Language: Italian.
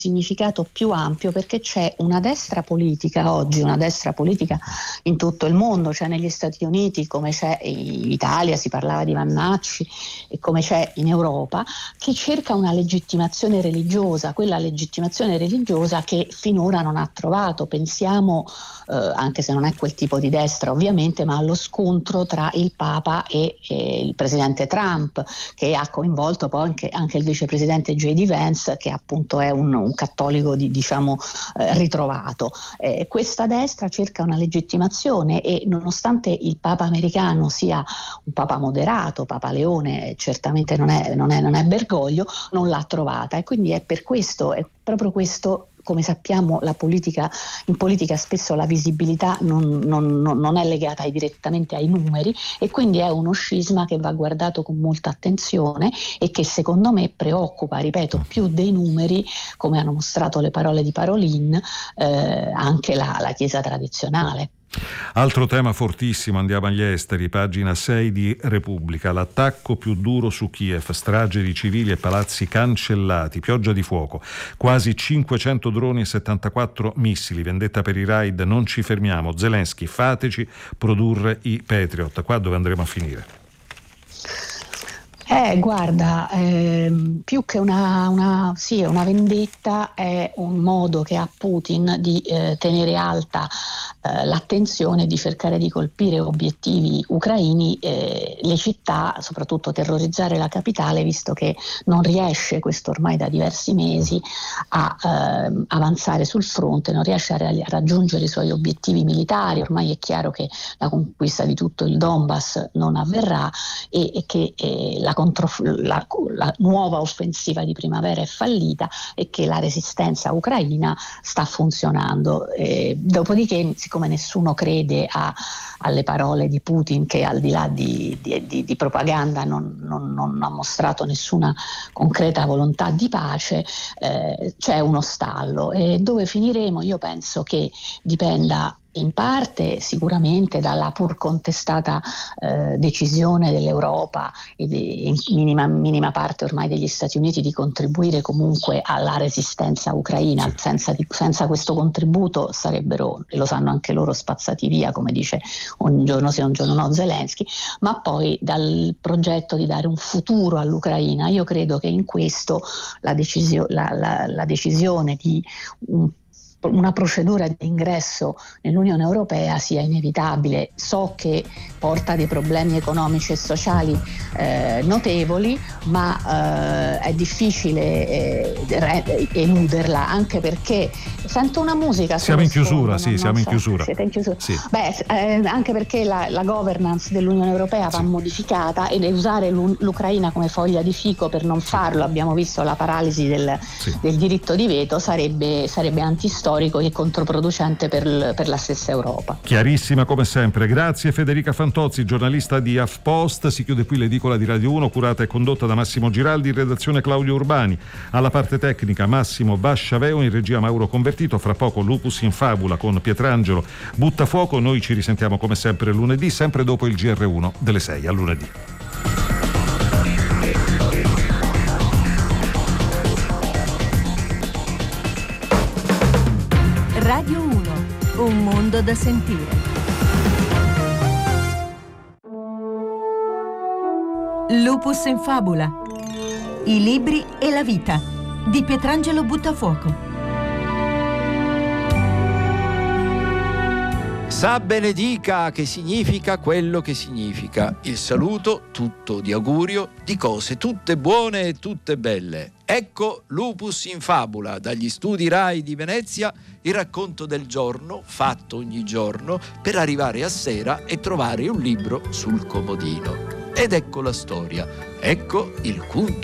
significato più ampio, perché c'è una destra politica oggi, una destra politica in tutto il mondo, cioè negli Stati Uniti come c'è in Italia, si parlava di Vannacci, e come c'è in Europa, che cerca una legittimazione religiosa, quella legittimazione religiosa che finora non ha trovato. Pensiamo, anche se non è quel tipo di destra ovviamente, ma allo scontro tra il Papa e il presidente Trump, che ha coinvolto poi anche il vicepresidente J.D. Vance, che appunto è un cattolico ritrovato. Questa destra cerca una legittimazione, e nonostante il Papa americano sia un Papa moderato, Papa Leone certamente non è Bergoglio, non l'ha trovata, e quindi è proprio questo. Come sappiamo, in politica spesso la visibilità non è legata direttamente ai numeri, e quindi è uno scisma che va guardato con molta attenzione e che secondo me preoccupa, ripeto, più dei numeri, come hanno mostrato le parole di Parolin, anche la Chiesa tradizionale. Altro tema fortissimo, andiamo agli esteri, pagina 6 di Repubblica. L'attacco più duro su Kiev, strage di civili e palazzi cancellati, pioggia di fuoco, quasi 500 droni e 74 missili, vendetta per i raid, non ci fermiamo, Zelensky, fateci produrre i Patriot. Qua dove andremo a finire? Guarda, più che una vendetta, è un modo che ha Putin di tenere alta l'attenzione, di cercare di colpire obiettivi ucraini, le città, soprattutto terrorizzare la capitale, visto che non riesce, questo ormai da diversi mesi, a avanzare sul fronte, non riesce a raggiungere i suoi obiettivi militari. Ormai è chiaro che la conquista di tutto il Donbass non avverrà, e che la nuova offensiva di primavera è fallita, e che la resistenza ucraina sta funzionando. Dopodiché, siccome nessuno crede alle parole di Putin, che al di là di propaganda non ha mostrato nessuna concreta volontà di pace, c'è uno stallo. E dove finiremo? Io penso che dipenda in parte sicuramente dalla pur contestata decisione dell'Europa e in minima parte ormai degli Stati Uniti di contribuire comunque alla resistenza ucraina. Senza questo contributo sarebbero, e lo sanno anche loro, spazzati via, come dice un giorno sì un giorno no Zelensky. Ma poi dal progetto di dare un futuro all'Ucraina, io credo che in questo la decisione di una procedura di ingresso nell'Unione Europea sia inevitabile. So che porta dei problemi economici e sociali notevoli, ma è difficile eluderla, anche perché sento una musica. Siamo in chiusura, siamo in chiusura. Siete in chiusura? Sì. Anche perché la governance dell'Unione Europea va modificata, ed usare l'Ucraina come foglia di fico per non farlo, abbiamo visto la paralisi del diritto di veto, sarebbe antistorico e controproducente per la stessa Europa. Chiarissima come sempre. Grazie Federica Fantozzi, giornalista di HuffPost. Si chiude qui l'edicola di Radio 1, curata e condotta da Massimo Giraldi, in redazione Claudio Urbani, alla parte tecnica Massimo Basciaveo, in regia Mauro Convertito. Fra poco Lupus in Fabula con Pietrangelo Buttafuoco. Noi ci risentiamo come sempre lunedì, sempre dopo il GR1 delle 6. A lunedì. Radio 1, un mondo da sentire. Lupus in Fabula, i libri e la vita di Pietrangelo Buttafuoco. Sa benedica, che significa quello che significa. Il saluto tutto di augurio di cose tutte buone e tutte belle. Ecco Lupus in Fabula, dagli studi Rai di Venezia, il racconto del giorno fatto ogni giorno per arrivare a sera e trovare un libro sul comodino. Ed ecco la storia, ecco il punto